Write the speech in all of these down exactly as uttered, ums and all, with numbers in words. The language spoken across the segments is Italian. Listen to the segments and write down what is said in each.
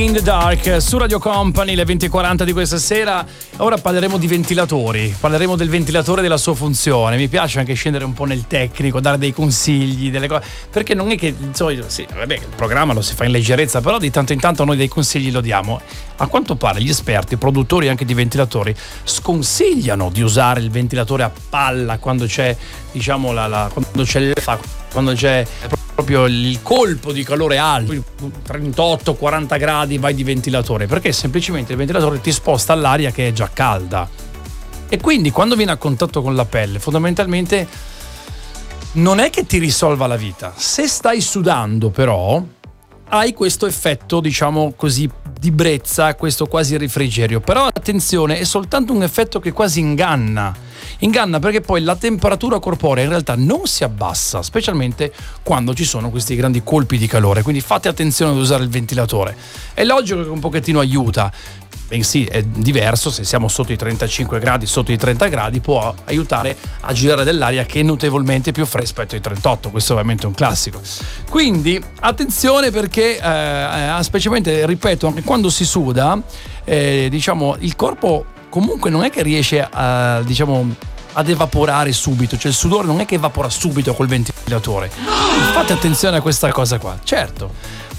In the Dark su Radio Company, le venti e quaranta di questa sera. Ora parleremo di ventilatori, parleremo del ventilatore e della sua funzione. Mi piace anche scendere un po' nel tecnico, dare dei consigli, delle cose, perché non è che insomma, sì, vabbè, il programma lo si fa in leggerezza, però di tanto in tanto noi dei consigli lo diamo. A quanto pare gli esperti, produttori anche di ventilatori, sconsigliano di usare il ventilatore a palla quando c'è, diciamo, la, la quando c'è il quando c'è proprio il colpo di calore alto, trentotto quaranta gradi, vai di ventilatore, perché semplicemente il ventilatore ti sposta all'aria che è già calda e quindi quando viene a contatto con la pelle fondamentalmente non è che ti risolva la vita. Se stai sudando però hai questo effetto, diciamo così, di brezza, questo quasi refrigerio, però attenzione, è soltanto un effetto che quasi inganna inganna perché poi la temperatura corporea in realtà non si abbassa, specialmente quando ci sono questi grandi colpi di calore, quindi fate attenzione ad usare il ventilatore. È logico che un pochettino aiuta, bensì è diverso se siamo sotto i trentacinque gradi, sotto i trenta gradi può aiutare a girare dell'aria che è notevolmente più fresca rispetto ai trentotto, questo ovviamente è un classico. Quindi attenzione perché eh, specialmente, ripeto, anche quando si suda, eh, diciamo il corpo comunque non è che riesce a, diciamo, ad evaporare subito, cioè il sudore non è che evapora subito col ventilatore. Fate attenzione a questa cosa qua. Certo,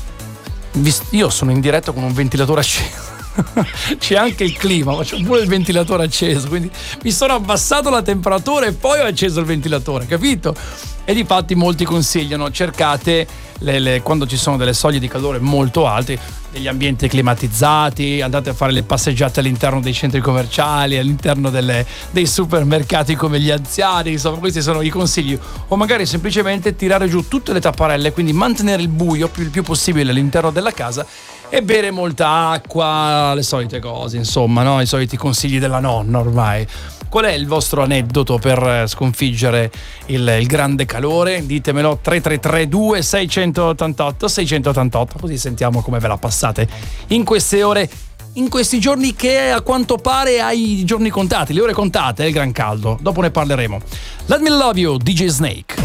io sono in diretta con un ventilatore acceso. C'è anche il clima, ma c'è pure il ventilatore acceso, quindi mi sono abbassato la temperatura e poi ho acceso il ventilatore, capito? E difatti molti consigliano, cercate le, le, quando ci sono delle soglie di calore molto alte, degli ambienti climatizzati, andate a fare le passeggiate all'interno dei centri commerciali, all'interno delle, dei supermercati come gli anziani, insomma questi sono i consigli, o magari semplicemente tirare giù tutte le tapparelle, quindi mantenere il buio più, il più possibile all'interno della casa e bere molta acqua, le solite cose, insomma, no? I soliti consigli della nonna ormai. Qual è il vostro aneddoto per sconfiggere il, il grande calore? Ditemelo, tre tre tre due sei otto otto sei otto otto, così sentiamo come ve la passate in queste ore, in questi giorni che a quanto pare hai i giorni contati, le ore contate, è il gran caldo. Dopo ne parleremo. Let Me Love You, D J Snake.